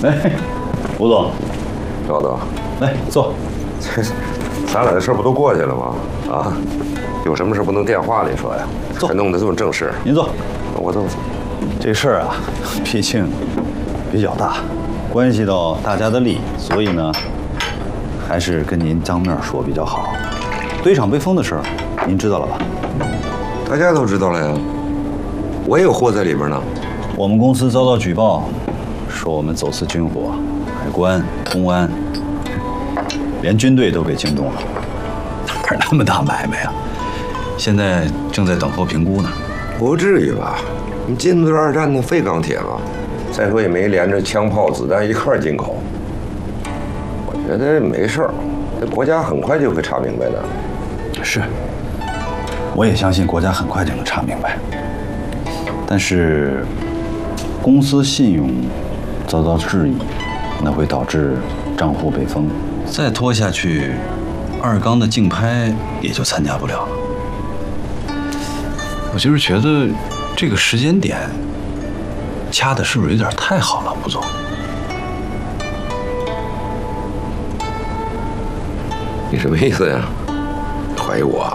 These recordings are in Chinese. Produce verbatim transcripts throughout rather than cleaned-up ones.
哎，吴总， 赵总， 来坐。 这咱俩的事不都过去了吗？啊，有什么事不能电话里说呀？ 坐， 还弄得这么正式。 您坐。 我坐。 这事儿啊，毕竟比较大，关系到大家的利益，所以呢，还是跟您当面说比较好。堆场被封的事儿，您知道了吧？ 大家都知道了呀，我也有货在里边呢。 我们公司遭到举报，说我们走私军火，海关、公安，连军队都被惊动了。哪儿那么大买卖啊？现在正在等候评估呢。 不至于吧？你进对二战的废钢铁嘛，再说也没连着枪炮子弹一块进口。我觉得没事儿，这国家很快就会查明白的。 是，我也相信国家很快就能查明白。但是，公司信用遭到质疑，那会导致账户被封。再拖下去，二缸的竞拍也就参加不了了。我就是觉得这个时间点掐的是不是有点太好了，吴总？ 你什么意思呀？怀疑我？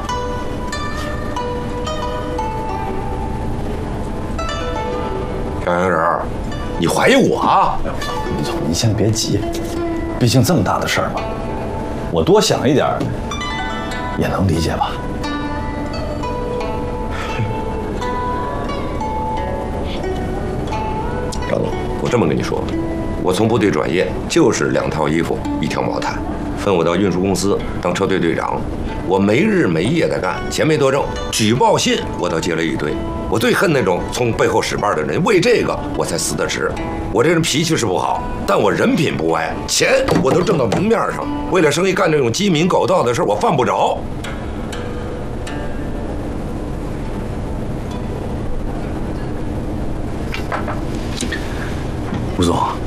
张小人，你怀疑我啊？ 吴总，您先别急，毕竟这么大的事儿嘛，我多想一点也能理解吧。 张总，我这么跟你说，我从部队转业就是两套衣服一条毛毯，分我到运输公司当车队队长，我没日没夜的干，钱没多挣，举报信我倒接了一堆。我最恨那种从背后使绊的人，为这个我才死得迟。我这人脾气是不好，但我人品不歪，钱我都挣到明面上。为了生意干这种鸡鸣狗盗的事，我犯不着。 吴总，